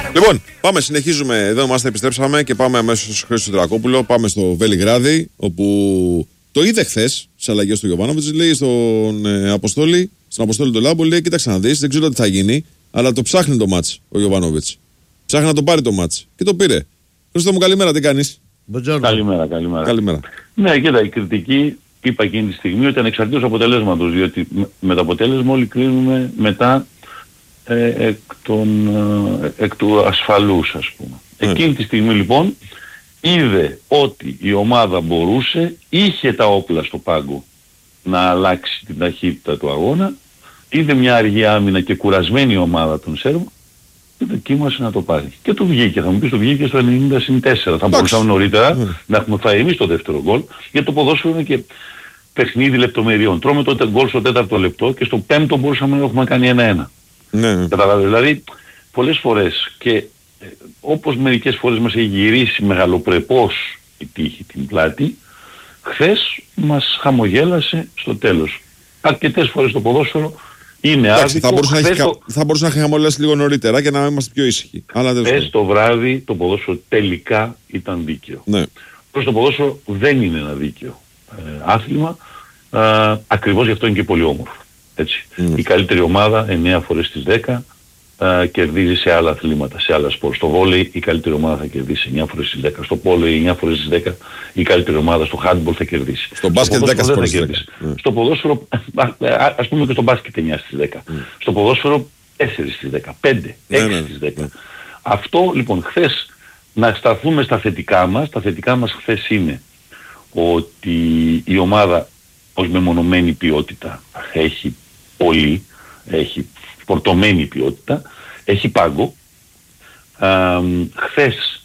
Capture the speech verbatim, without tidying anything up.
Λοιπόν, πάμε, συνεχίζουμε. Εδώ είμαστε, επιστρέψαμε και πάμε αμέσως στο Χρήστο Δρακόπουλο. Πάμε στο Βελιγράδι, όπου το είδε χθες στις αλλαγές του Γιοβάνοβιτς. Λέει στον ε, Αποστόλη, στον Αποστόλη του Λάμπο, λέει: κοίταξε να δεις, δεν ξέρω τι θα γίνει, αλλά το ψάχνει το μάτς ο Γιοβάνοβιτς. Ψάχνει να το πάρει το μάτς. Και το πήρε. Χρήστο μου, καλημέρα, τι κάνεις? Καλημέρα, καλημέρα. Καλημέρα. Ναι, κοίτα, η κριτική είπα εκείνη τη στιγμή ότι ανεξαρτήτως αποτελέσματος, διότι με το αποτέλεσμα όλοι κρίνουμε μετά ε, εκ, των, ε, εκ του ασφαλούς, ας πούμε. Mm. Εκείνη τη στιγμή λοιπόν είδε ότι η ομάδα μπορούσε, είχε τα όπλα στο πάγκο να αλλάξει την ταχύτητα του αγώνα, είδε μια αργή άμυνα και κουρασμένη ομάδα των Σέρβων και δοκίμασε να το πάρει. Και του βγήκε, θα μου πεις, του βγήκε στο ενενήντα συν τέσσερα. Θα μπορούσαμε νωρίτερα mm. να έχουμε φάει εμείς το δεύτερο γκολ, γιατί το ποδόσφαιρο είναι και παιχνίδι λεπτομεριών. Τρώμε τότε γκολ στο τέταρτο λεπτό και στο πέμπτο μπορούσαμε να έχουμε κάνει ένα-ένα. Ναι. Καταλάβετε, δηλαδή πολλές φορές και ε, όπως μερικές φορές μας έχει γυρίσει μεγαλοπρεπώς η τύχη την πλάτη, χθες μας χαμογέλασε στο τέλος. Αρκετές φορές το ποδόσφαιρο είναι άδικο. Θα μπορούσε, να το... θα μπορούσε να χαμογελάσει λίγο νωρίτερα και να είμαστε πιο ήσυχοι. Χθες το βράδυ το ποδόσφαιρο τελικά ήταν δίκαιο. Ναι. Προς το ποδόσφαιρο δεν είναι ένα δίκαιο ε, άθλημα, ε, ακριβώς γι' αυτό είναι και πολύ όμορφο. Έτσι. Mm. Η καλύτερη ομάδα εννέα φορές στις δέκα α, κερδίζει σε άλλα αθλήματα, σε άλλα σπορ. Στο βόλεϊ η καλύτερη ομάδα θα κερδίσει εννέα φορές στις δέκα. Στο πόλο εννέα φορές στις δέκα η καλύτερη ομάδα. Στο handball θα κερδίσει. Στο μπάσκετ δέκα φορές στις δέκα. Mm. Στο ποδόσφαιρο, α, ας πούμε και στο μπάσκετ εννέα στις δέκα. Mm. Στο ποδόσφαιρο τέσσερα στις δέκα, πέντε, έξι στις δέκα. Mm. Αυτό λοιπόν χθες, να σταθούμε στα θετικά μας. Τα θετικά μας χθες είναι ότι η ομάδα ως μεμονωμένη ποιότητα έχει πολύ, έχει φορτωμένη ποιότητα, έχει πάγκο. Α, χθες